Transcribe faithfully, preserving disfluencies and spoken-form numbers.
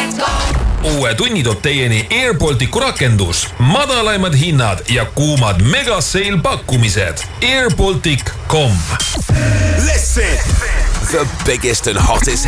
Uue tunni toob teieni AirBalticu rakendus, madalaimad hinnad ja kuumad megaseil pakkumised. airbaltic dot com. Listen, the biggest and hottest